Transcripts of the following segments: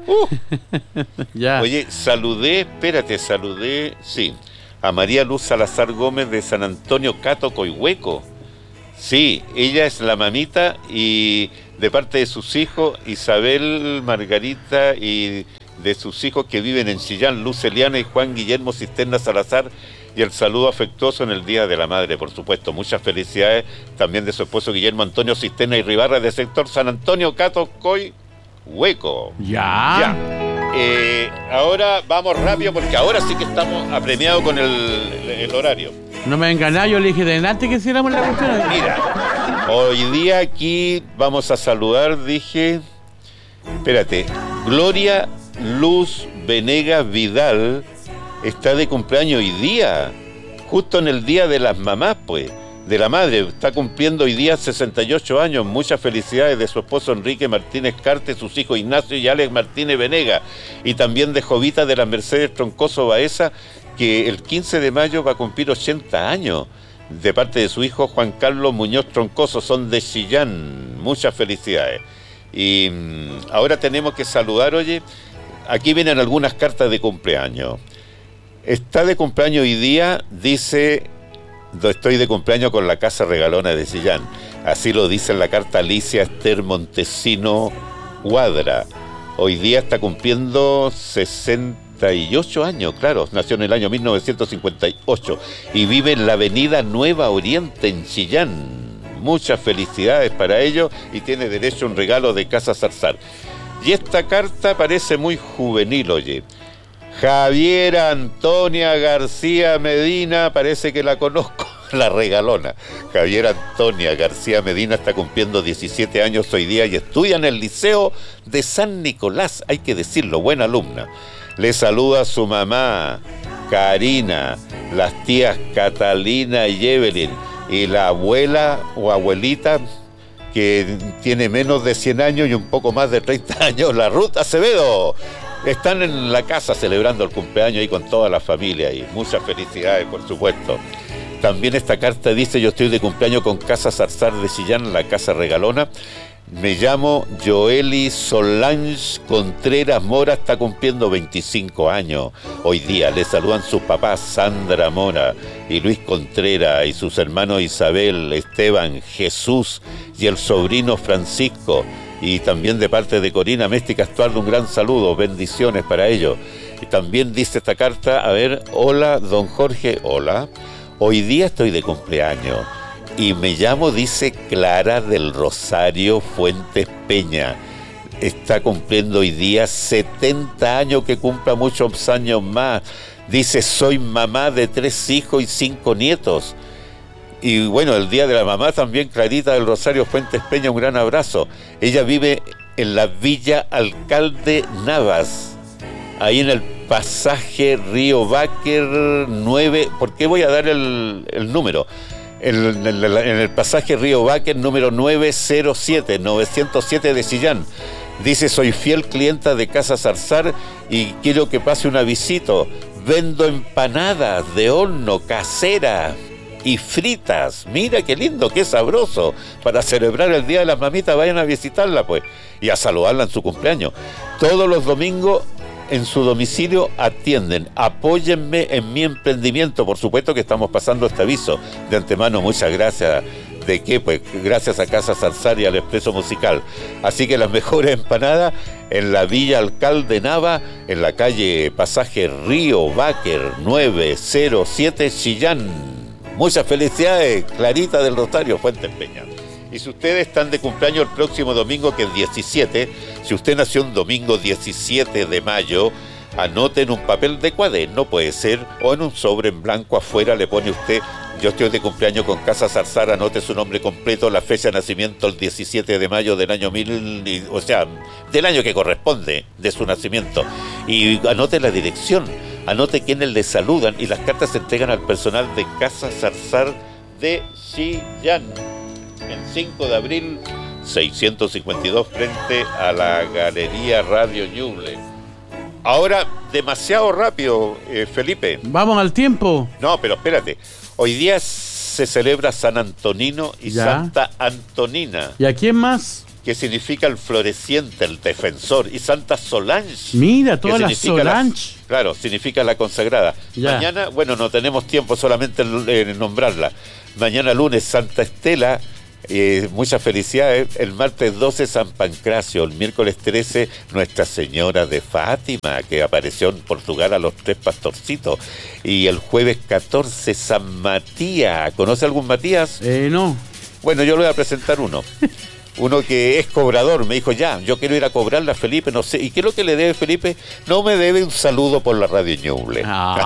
Ya. Oye, saludé, sí, a María Luz Salazar Gómez de San Antonio Cato Coihueco. Sí, ella es la mamita y de parte de sus hijos, Isabel, Margarita y de sus hijos que viven en Chillán, Luz Eliana y Juan Guillermo Cisterna Salazar, y el saludo afectuoso en el Día de la Madre, por supuesto. Muchas felicidades también de su esposo Guillermo Antonio Cisterna y Ribarra de sector San Antonio Cato Coihueco. Ya. Ahora vamos rápido porque ahora sí que estamos apremiados con el horario. No me engañaba, yo le dije de antes que hiciéramos la cuestión. Mira, hoy día aquí vamos a saludar, dije, espérate, Gloria Luz Venegas Vidal está de cumpleaños hoy día, justo en el Día de las Mamás, pues, de la Madre. Está cumpliendo hoy día 68 años. Muchas felicidades de su esposo Enrique Martínez Carte, sus hijos Ignacio y Alex Martínez Venegas, y también de Jovita de la Mercedes Troncoso Baeza, que el 15 de mayo va a cumplir 80 años, de parte de su hijo Juan Carlos Muñoz Troncoso, son de Chillán. Muchas felicidades. Y ahora tenemos que saludar, oye, aquí vienen algunas cartas de cumpleaños. Está de cumpleaños hoy día, dice, estoy de cumpleaños con la Casa Regalona de Chillán. Así lo dice en la carta Alicia Esther Montesino Cuadra. Hoy día está cumpliendo 68 años, claro, nació en el año 1958 y vive en la avenida Nueva Oriente en Chillán. Muchas felicidades para ellos y tiene derecho a un regalo de Casa Zarzar. Y esta carta parece muy juvenil, oye. Javiera Antonia García Medina, parece que la conozco, la regalona. Javiera Antonia García Medina está cumpliendo 17 años hoy día y estudia en el Liceo de San Nicolás, hay que decirlo, buena alumna. Le saluda a su mamá, Karina, las tías Catalina y Evelyn, y la abuela o abuelita que tiene menos de 100 años y un poco más de 30 años, la Ruth Acevedo. Están en la casa celebrando el cumpleaños ahí con toda la familia y muchas felicidades, por supuesto. También esta carta dice, yo estoy de cumpleaños con Casa Zarzar de Chillán, la Casa Regalona. Me llamo Joely Solange Contreras Mora, está cumpliendo 25 años hoy día. Le saludan sus papás Sandra Mora y Luis Contreras y sus hermanos Isabel, Esteban, Jesús y el sobrino Francisco. Y también de parte de Corina Méstica Estuardo, un gran saludo, bendiciones para ellos. Y también dice esta carta, a ver, hola, don Jorge, hola, hoy día estoy de cumpleaños y me llamo, dice, Clara del Rosario Fuentes Peña. Está cumpliendo hoy día 70 años, que cumpla muchos años más. Dice, soy mamá de 3 hijos y 5 nietos. Y bueno, el Día de la Mamá también, Clarita del Rosario Fuentes Peña, un gran abrazo. Ella vive en la Villa Alcalde Navas, ahí en el pasaje Río Báquer 9. ¿Por qué voy a dar el número? En el pasaje Río Báquer número 907 de Chillán. Dice, soy fiel clienta de Casa Zarzar y quiero que pase una visita. Vendo empanadas de horno casera y fritas. Mira qué lindo, qué sabroso. Para celebrar el Día de las Mamitas, vayan a visitarla, pues, y a saludarla en su cumpleaños. Todos los domingos en su domicilio atienden. Apóyenme en mi emprendimiento. Por supuesto que estamos pasando este aviso. De antemano, muchas gracias. ¿De qué? Pues gracias a Casa Zarzar y al Expreso Musical. Así que las mejores empanadas en la Villa Alcalde Nava, en la calle Pasaje Río Báquer 907 Chillán. Muchas felicidades, Clarita del Rosario Fuentes Peña. Y si ustedes están de cumpleaños el próximo domingo, que es 17, si usted nació un domingo 17 de mayo, anote en un papel de cuaderno, puede ser, o en un sobre en blanco afuera le pone usted, yo estoy de cumpleaños con Casa Zarzar, anote su nombre completo, la fecha de nacimiento el 17 de mayo del año 1000, o sea, del año que corresponde de su nacimiento, y anote la dirección, anote quienes le saludan, y las cartas se entregan al personal de Casa Zarzar de Chillán, en 5 de abril 652 frente a la Galería Radio Ñuble. Ahora, demasiado rápido, Felipe. Vamos al tiempo. No, pero espérate. Hoy día se celebra San Antonino y ya. Santa Antonina. ¿Y a quién más? que significa el floreciente, el defensor, y Santa Solange. Mira, todas que las significa Solange. claro, significa la consagrada. Ya. Mañana, bueno, no tenemos tiempo solamente en nombrarla. Mañana lunes, Santa Estela. Muchas felicidades. El martes 12 San Pancracio, el miércoles 13 Nuestra Señora de Fátima, que apareció en Portugal a los 3 pastorcitos, y el jueves 14 San Matías. ¿Conoce algún Matías? No. Bueno, yo le voy a presentar uno que es cobrador. Me dijo, ya, yo quiero ir a cobrarle a Felipe, no sé. ¿Y qué es lo que le debe Felipe? No, me debe un saludo por la radio Ñuble.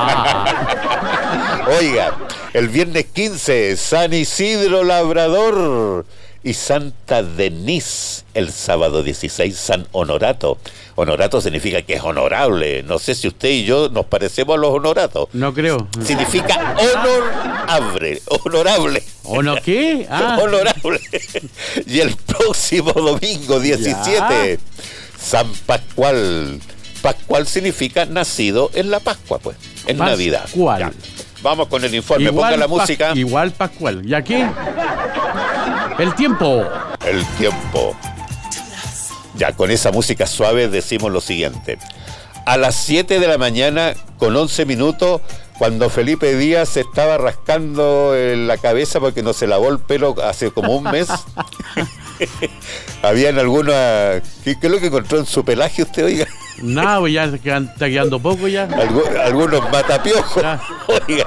Oiga, el viernes 15 San Isidro Labrador y Santa Denise. El sábado 16 San Honorato. Honorato significa que es honorable. No sé si usted y yo nos parecemos a los honoratos. No creo. Significa honorable. ¿O no qué? Honorable. Y el próximo domingo 17 San Pascual. Pascual significa nacido en la Pascua, pues, en Navidad. Ya. Vamos con el informe, ponga la música. Igual Pascual. ¿Ya qué? El tiempo. El tiempo. Ya, con esa música suave decimos lo siguiente. A las 7 de la mañana, con 11 minutos, cuando Felipe Díaz se estaba rascando en la cabeza porque no se lavó el pelo hace como un mes, habían algunas... ¿Qué es lo que encontró en su pelaje usted, oiga? Nada, pues ya está quedando poco ya. Algunos matapiojos. Ya. Oiga.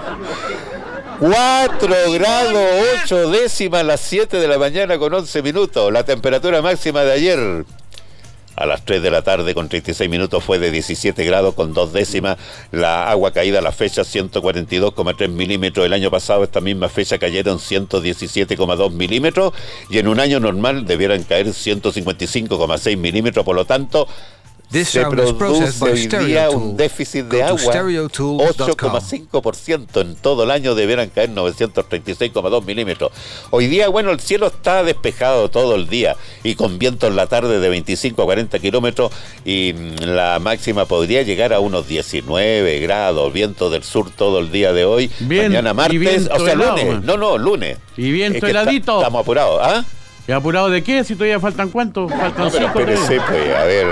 4 grados 8 décimas a las 7 de la mañana con 11 minutos. La temperatura máxima de ayer a las 3 de la tarde con 36 minutos fue de 17 grados con 2 décimas. La agua caída a la fecha 142,3 milímetros. El año pasado esta misma fecha cayeron 117,2 milímetros y en un año normal debieran caer 155,6 milímetros. Por lo tanto, se produce hoy día un déficit de agua 8,5%. En todo el año debieran caer 936,2 milímetros. Hoy día, bueno, el cielo está despejado todo el día y con viento en la tarde de 25 a 40 kilómetros y la máxima podría llegar a unos 19 grados. Viento del sur todo el día de hoy. Bien, mañana martes, o sea, helado, lunes. Lunes. Y viento heladito. Estamos apurados, ¿ah? ¿Y apurado de qué? Si todavía faltan ¿cuántos? Faltan No, pero 5. espérese, pues, a ver.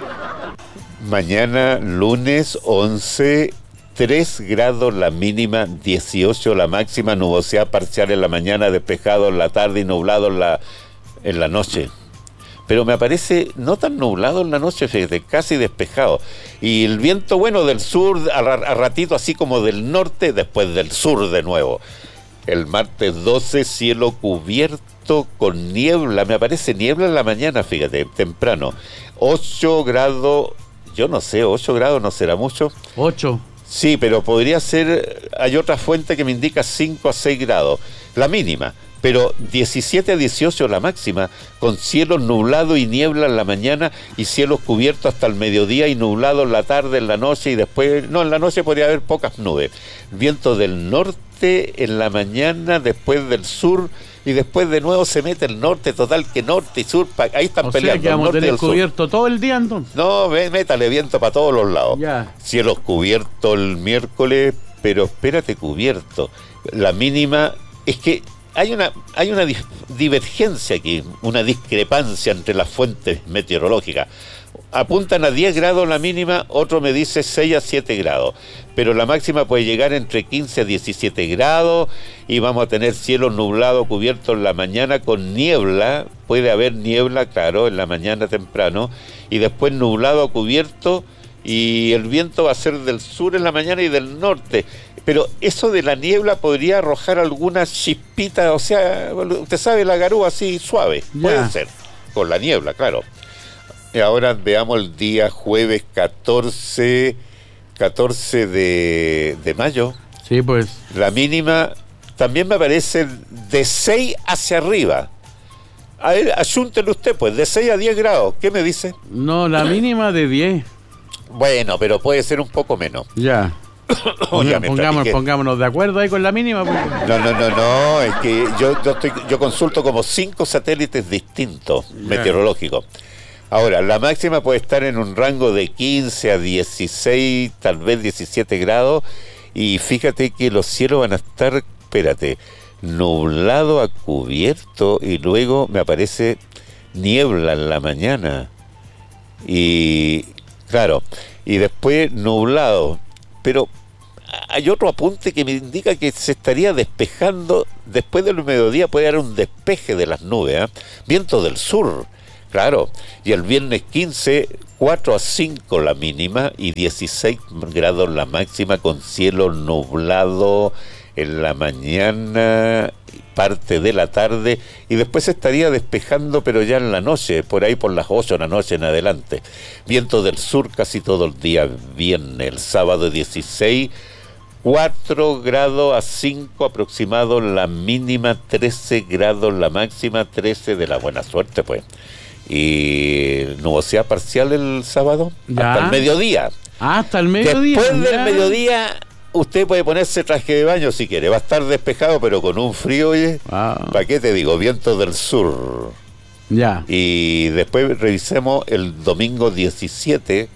Mañana, lunes 11, 3 grados la mínima, 18 la máxima, nubosidad parcial en la mañana, despejado en la tarde y nublado en la noche. Pero me aparece no tan nublado en la noche, fíjate, casi despejado. Y el viento, bueno, del sur, a ratito así como del norte, después del sur de nuevo. El martes 12, cielo cubierto con niebla, me aparece niebla en la mañana, fíjate, temprano. 8 grados... Yo no sé, 8 grados no será mucho. 8. Sí, pero podría ser, hay otra fuente que me indica 5 a 6 grados, la mínima, pero 17 a 18 la máxima, con cielo nublado y niebla en la mañana y cielos cubiertos hasta el mediodía y nublado en la tarde, en la noche y después, no, en la noche podría haber pocas nubes. Viento del norte en la mañana, después del sur y después de nuevo se mete el norte, total que norte y sur, ahí están peleando. O sea que vamos a tener sur. cubierto todo el día entonces. No, métale viento para todos los lados. Ya. Cielos cubiertos el miércoles, pero espérate, cubierto. La mínima, es que hay una divergencia aquí, una discrepancia entre las fuentes meteorológicas. Apuntan a 10 grados la mínima, otro me dice 6 a 7 grados, pero la máxima puede llegar entre 15 a 17 grados y vamos a tener cielo nublado cubierto en la mañana con niebla, puede haber niebla, claro, en la mañana temprano, y después nublado cubierto y el viento va a ser del sur en la mañana y del norte. Pero eso de la niebla podría arrojar algunas chispitas, o sea, usted sabe, la garúa así suave, puede ser, con la niebla, claro. Y ahora veamos el día jueves 14 de mayo. Sí, pues. La mínima también me parece de 6 hacia arriba. A ver, ayúntele usted, pues, de 6 a 10 grados. ¿Qué me dice? No, la mínima de 10. Bueno, pero puede ser un poco menos. Ya. Pongámonos de acuerdo ahí con la mínima. Porque... No, es que yo consulto como 5 satélites distintos meteorológicos. Ahora, la máxima puede estar en un rango de 15 a 16, tal vez 17 grados, y fíjate que los cielos van a estar, espérate, nublado a cubierto, y luego me aparece niebla en la mañana. Y claro, y después nublado. Pero hay otro apunte que me indica que se estaría despejando. Después del mediodía puede haber un despeje de las nubes, ¿eh? Viento del sur, claro. Y el viernes 15, 4 a 5 la mínima y 16 grados la máxima, con cielo nublado en la mañana, parte de la tarde, y después se estaría despejando, pero ya en la noche, por ahí por las 8 de la noche en adelante. Viento del sur casi todo el día viernes. El sábado 16, 4 grados a 5 aproximado la mínima, 13 grados la máxima, 13 de la buena suerte, pues. Y nubosidad parcial el sábado, ¿Ya? hasta el mediodía. Hasta el mediodía. Después del ya. mediodía, usted puede ponerse traje de baño si quiere. Va a estar despejado, pero con un frío, oye. ¿Para qué te digo? Viento del sur. Ya. Y después revisemos el domingo 17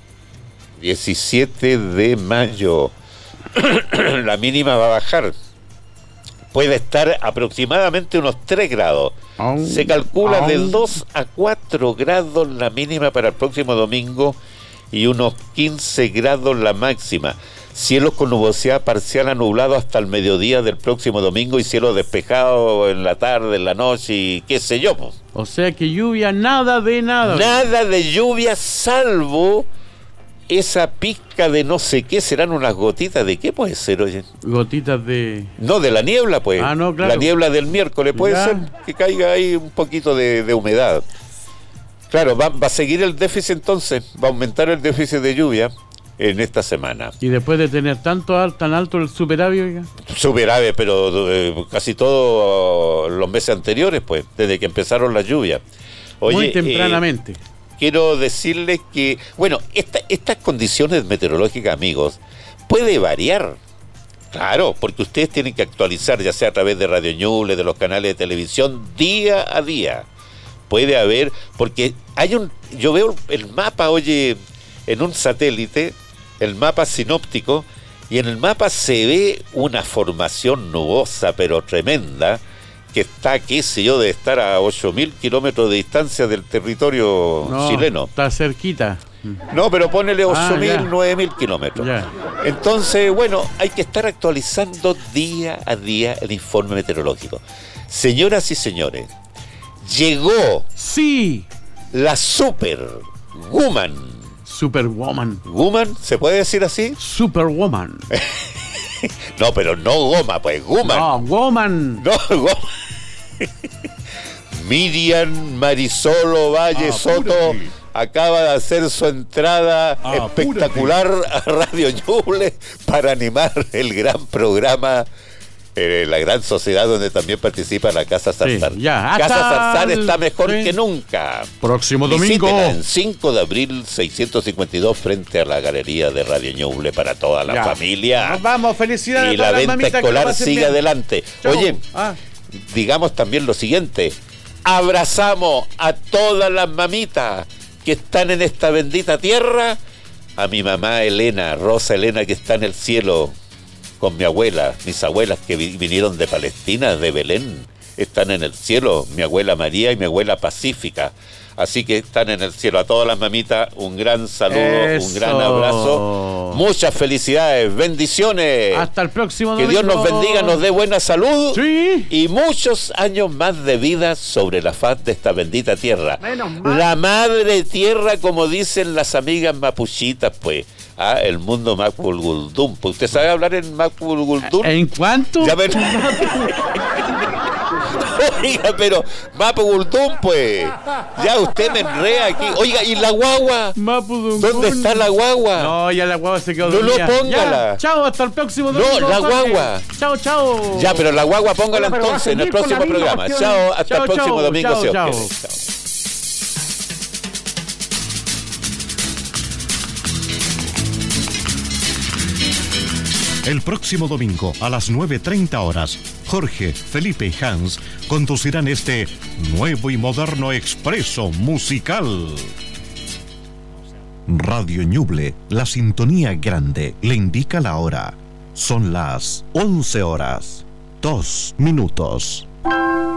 de mayo. La mínima va a bajar. Puede estar aproximadamente unos 3 grados. Se calcula de 2 a 4 grados la mínima para el próximo domingo y unos 15 grados la máxima. Cielos con nubosidad parcial a nublado hasta el mediodía del próximo domingo y cielo despejado en la tarde, en la noche y qué sé yo. Pues. O sea que lluvia, nada de nada. Nada de lluvia, salvo esa pizca de no sé qué. ¿Serán unas gotitas de qué puede ser, oye? Gotitas de... No, de la niebla, pues. Ah, no, claro. La niebla del miércoles. Puede Ya. ser que caiga ahí un poquito de humedad. Claro, va a seguir el déficit entonces. Va a aumentar el déficit de lluvia en esta semana. Y después de tener tan alto el superávit, oiga. Superávit, pero casi todos los meses anteriores, pues, desde que empezaron las lluvias. Oye, muy tempranamente. Quiero decirles que, bueno, estas condiciones meteorológicas, amigos, puede variar. Claro, porque ustedes tienen que actualizar, ya sea a través de Radio Ñuble, de los canales de televisión, día a día. Puede haber, porque yo veo el mapa, oye, en un satélite, el mapa sinóptico, y en el mapa se ve una formación nubosa, pero tremenda, que está, qué sé yo, de estar a 8.000 kilómetros de distancia del territorio chileno. Está cerquita. No, pero ponele 8.000, ya. 9.000 kilómetros. Ya. Entonces, bueno, hay que estar actualizando día a día el informe meteorológico. Señoras y señores, llegó Sí. la Superwoman. Superwoman. ¿Woman? ¿Se puede decir así? Superwoman. No, pero no goma, pues, woman. No, woman. No, goma. Miriam Marisol Valle Soto acaba de hacer su entrada espectacular a Radio Ñuble para animar el gran programa, la gran sociedad donde también participa la Casa Zarzar. Sí, ya. Casa Zarzar está mejor sí. que nunca. Próximo domingo. Visítela en 5 de abril 652 frente a la galería de Radio Ñuble para toda la familia. Nos vamos, felicidades. Y la venta escolar sigue adelante. Chau. Oye, digamos también lo siguiente: abrazamos a todas las mamitas que están en esta bendita tierra, a mi mamá Elena, Rosa Elena, que está en el cielo con mi abuela, mis abuelas que vinieron de Palestina, de Belén, están en el cielo, mi abuela María y mi abuela Pacífica. Así que están en el cielo. A todas las mamitas, un gran saludo, Eso. un gran abrazo. Muchas felicidades, bendiciones. Hasta el próximo Que domingo. Dios nos bendiga, nos dé buena salud. Sí. Y muchos años más de vida sobre la faz de esta bendita tierra. Menos mal. La madre tierra, como dicen las amigas mapuchitas, pues. El mundo Mapulguldum. Pues, ¿usted sabe hablar en Mapulguldum? ¿En cuánto? Ya ven. Oiga, pero Mapulguldum, pues. Ya usted me enrea aquí. Oiga, ¿y la guagua? Mapudungun. ¿Dónde está la guagua? No, ya la guagua se quedó No, dormida. póngala. Ya, chao, hasta el próximo No, domingo. la Jorge. guagua. Chao, chao. Ya, pero la guagua póngala Hola, pero va a entonces en el seguir con próximo la misma programa. cuestión. Chao, hasta Chao, el próximo chao, domingo, chao, si Dios chao. quiere. Chao. El próximo domingo a las 9:30 horas, Jorge, Felipe y Hans conducirán este nuevo y moderno expreso musical. Radio Ñuble, la sintonía grande, le indica la hora. Son las 11 horas, 2 minutos.